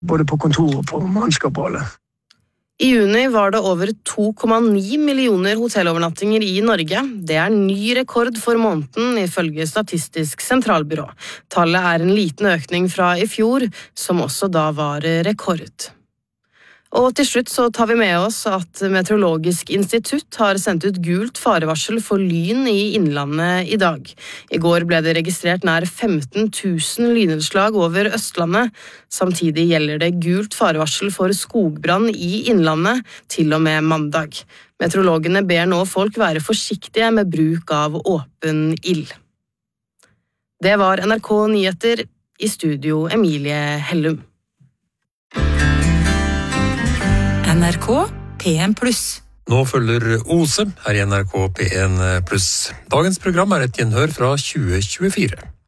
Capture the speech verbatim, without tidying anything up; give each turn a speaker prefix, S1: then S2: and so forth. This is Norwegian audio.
S1: både på kontor og på mannskap og alle.
S2: I juni var det over to komma ni millioner hotellovernattinger i Norge. Det er ny rekord for måneden ifølge Statistisk sentralbyrå. Tallet er en liten økning fra i fjor, som også da var rekord. Og til slutt så tar vi med oss at Meteorologisk institutt har sendt ut gult farevarsel for lyn i innlandet i dag. I går ble det registrert nær femten tusen lynnedslag over Østlandet. Samtidig gjelder det gult farevarsel for skogbrann i innlandet til og med mandag. Meteorologene ber nå folk være forsiktige med bruk av åpen ild. Det var N R K Nyheter, i studio Emilie Hellum.
S3: N R K P en pluss.
S4: Nå følger Ose her i N R K P en pluss. Dagens program er et gjenhør fra tjue tjuefire.